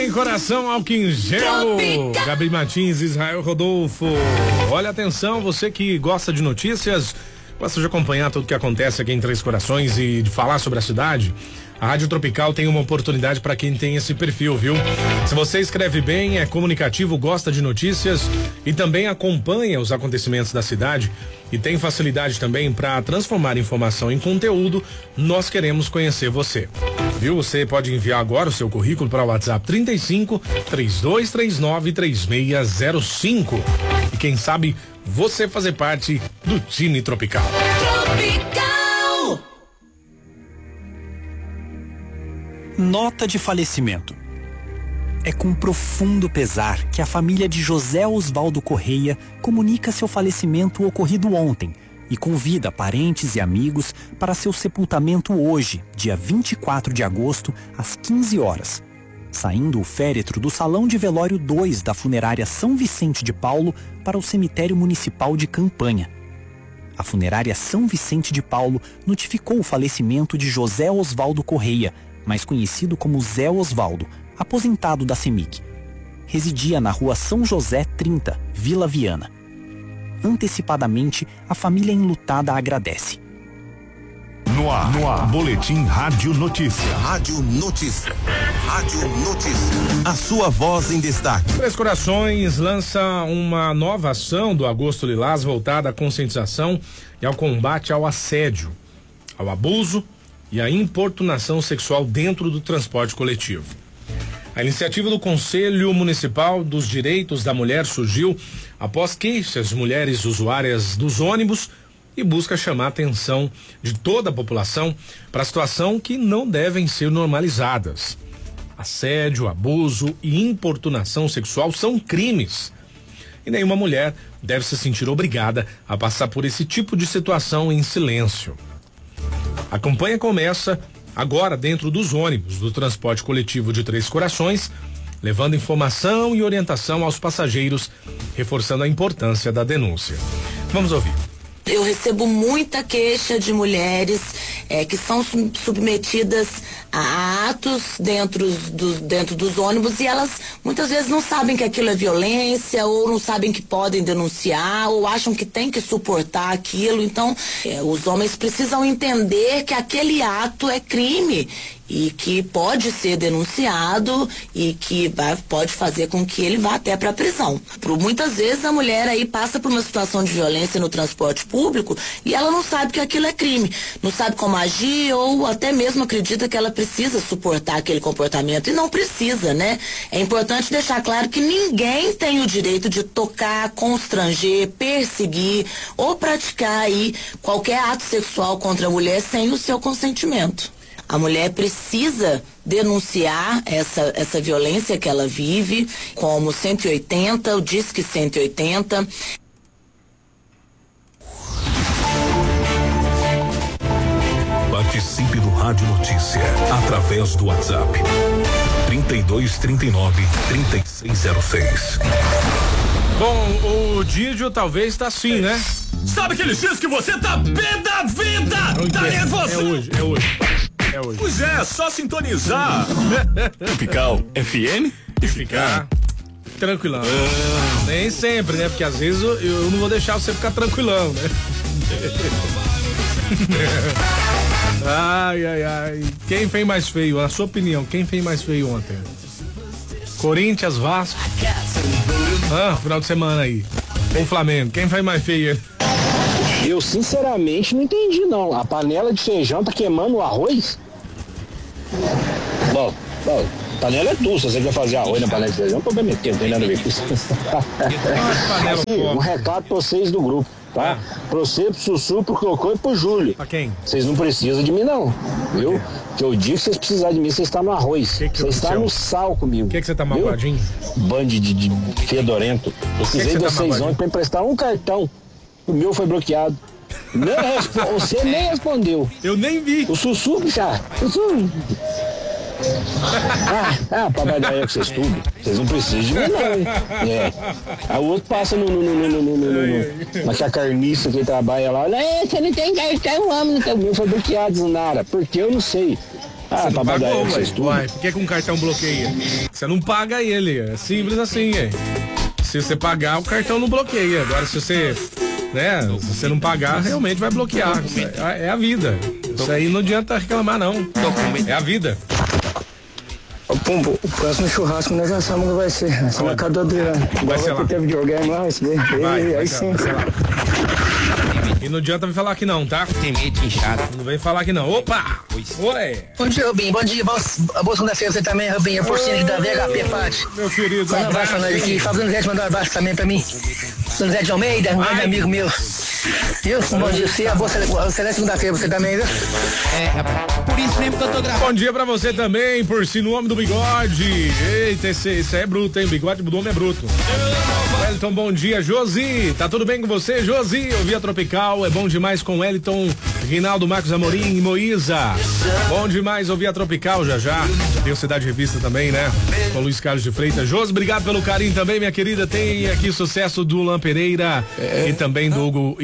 Tem coração álcool em gel. Gabi Martins, Israel Rodolfo. Olha, atenção, você que gosta de notícias, gosta de acompanhar tudo que acontece aqui em Três Corações e de falar sobre a cidade. A Rádio Tropical tem uma oportunidade para quem tem esse perfil, viu? Se você escreve bem, é comunicativo, gosta de notícias e também acompanha os acontecimentos da cidade e tem facilidade também para transformar informação em conteúdo, nós queremos conhecer você. Viu? Você pode enviar agora o seu currículo para o WhatsApp 35-3239-3605. E quem sabe você fazer parte do time Tropical. Nota de falecimento. É com profundo pesar que a família de José Osvaldo Correia comunica seu falecimento ocorrido ontem e convida parentes e amigos para seu sepultamento hoje, dia 24 de agosto, às 15 horas. Saindo o féretro do Salão de Velório 2 da Funerária São Vicente de Paulo para o Cemitério Municipal de Campanha. A Funerária São Vicente de Paulo notificou o falecimento de José Osvaldo Correia, mais conhecido como Zé Osvaldo, aposentado da CEMIG. Residia na rua São José 30, Vila Viana. Antecipadamente, a família enlutada agradece. No ar, Boletim Rádio Notícia. Rádio Notícia. Rádio Notícia. A sua voz em destaque. Três Corações lança uma nova ação do Agosto Lilás voltada à conscientização e ao combate ao assédio, ao abuso e à importunação sexual dentro do transporte coletivo. A iniciativa do Conselho Municipal dos Direitos da Mulher surgiu após queixas de mulheres usuárias dos ônibus e busca chamar a atenção de toda a população para a situação que não devem ser normalizadas. Assédio, abuso e importunação sexual são crimes. E nenhuma mulher deve se sentir obrigada a passar por esse tipo de situação em silêncio. A campanha começa agora dentro dos ônibus do transporte coletivo de Três Corações, levando informação e orientação aos passageiros, reforçando a importância da denúncia. Vamos ouvir. Eu recebo muita queixa de mulheres que são submetidas a atos dentro dos ônibus e elas muitas vezes não sabem que aquilo é violência ou não sabem que podem denunciar ou acham que tem que suportar aquilo. Então, os homens precisam entender que aquele ato é crime e que pode ser denunciado e que pode fazer com que ele vá até para a prisão. Muitas vezes a mulher aí passa por uma situação de violência no transporte público e ela não sabe que aquilo é crime, não sabe como agir ou até mesmo acredita que ela precisa suportar aquele comportamento e não precisa, né? É importante deixar claro que ninguém tem o direito de tocar, constranger, perseguir ou praticar aí qualquer ato sexual contra a mulher sem o seu consentimento. A mulher precisa denunciar essa violência que ela vive, como 180, o Disque 180. Participe do Rádio Notícia através do WhatsApp 3239-3606. Bom, o Didio talvez tá assim, né? Sabe aqueles dias que você tá pé da vida? Tá nervoso? É hoje. Pois é, só sintonizar. Tropical FM e ficar tranquilão. Nem sempre, né? Porque às vezes eu não vou deixar você ficar tranquilão, né? Ai. Quem fez mais feio? Na sua opinião, quem fez mais feio ontem? Corinthians, Vasco? Final de semana aí. Ou Flamengo? Quem fez mais feio? Eu sinceramente não entendi não. A panela de feijão tá queimando o arroz? Bom, panela é tua. Se você quer fazer arroz na panela de feijão, o problema é teu, não tem nada a ver com isso. Assim, um recado pra vocês do grupo, tá? Pra você, pro Sussu, pro Cocô e pro Júlio. Pra quem? Vocês não precisam de mim não, viu? Que eu digo que vocês precisarem de mim, vocês estão no arroz. Vocês estão no sal comigo. O que você tá magoadinho? Bande de fedorento. Eu precisei de vocês ontem pra emprestar um cartão. O meu foi bloqueado. Você nem respondeu. Eu nem vi. O Sussu, já. Papagaio que vocês tudo. Vocês não precisam de mim, não, hein? Aí o outro passa naquela carniça que ele trabalha lá. Você não tem cartão, homem. O meu foi bloqueado, Nara. Porque eu não sei. Você não pagou, uai. Por que um cartão bloqueia? Você não paga ele. É simples assim, hein? Se você pagar, o cartão não bloqueia. Agora, se você, né? Se você não pagar, realmente vai bloquear. É a vida. Isso aí não adianta reclamar, não. É a vida. Ô, Pumbo, o próximo churrasco nós já sabemos que vai ser. Essa mercadoria. Vai ser lá. Teve videogame lá, isso daí. Aí sim. E não adianta me falar que não, tá? Tem medo de inchado. Não vem falar que não. Opa! Oi! Bom dia, Rubinho. Bom dia. Boa segunda-feira você também, Rubinho. A porcina aqui da VHP, Pati. Meu querido. Manda um abraço pra nós aqui. Fábio Donizete mandou um abraço também pra mim. Donizete de Almeida, um grande amigo meu. Viu? Bom dia, você. A boa excelente segunda-feira você também, viu? Rapaz. Por isso mesmo que eu tô gravando. Bom dia pra você também, por si no homem do bigode. Eita, esse é bruto, hein? Bigode do homem é bruto. Wellington, bom dia. Josi, tá tudo bem com você, Josi? Ouvia Tropical, é bom demais com Wellington, Rinaldo, Marcos Amorim e Moísa. Bom demais ouvir a Tropical já. Tem o Cidade Revista também, né? Com Luiz Carlos de Freitas. Josi, obrigado pelo carinho também, minha querida. Tem aqui sucesso do Lan Pereira e também do Hugo